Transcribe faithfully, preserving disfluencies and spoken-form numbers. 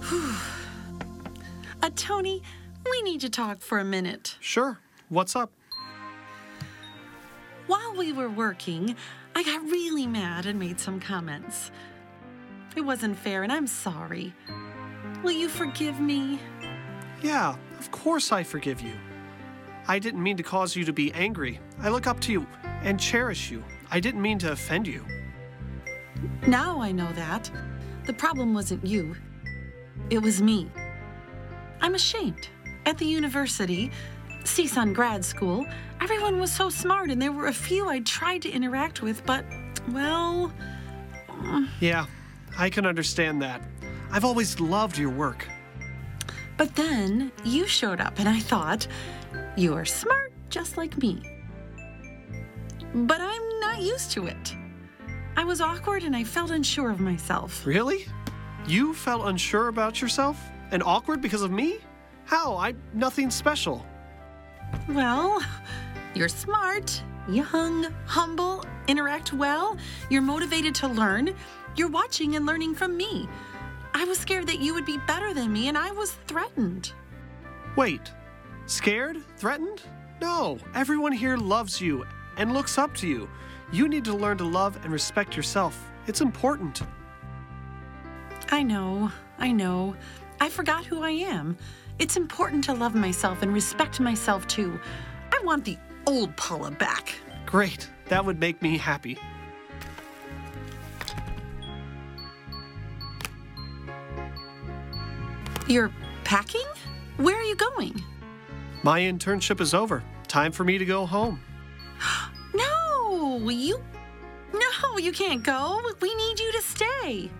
Uh, Tony, we need to talk for a minute. Sure. What's up? While we were working, I got really mad and made some comments. It wasn't fair, and I'm sorry. Will you forgive me? Yeah, of course I forgive you. I didn't mean to cause you to be angry. I look up to you and cherish you. I didn't mean to offend you. Now I know that. The problem wasn't you. It was me. I'm ashamed. At the university, CSUN grad school, everyone was so smart, and there were a few I tried to interact with, but, well... Yeah, I can understand that. I've always loved your work. But then you showed up, and I thought, you are smart just like me. But I'm not used to it. I was awkward, and I felt unsure of myself. Really? You felt unsure about yourself? And awkward because of me? How? I'm nothing special. Well, you're smart, young, humble, interact well, you're motivated to learn, you're watching and learning from me. I was scared that you would be better than me, and I was threatened. Wait, scared? Threatened? No, everyone here loves you and looks up to you. You need to learn to love and respect yourself. It's important. I know, I know. I forgot who I am. It's important to love myself and respect myself too. I want the old Paula back. Great, that would make me happy. You're packing? Where are you going? My internship is over. Time for me to go home. No, you... No, you can't go. We need you to stay.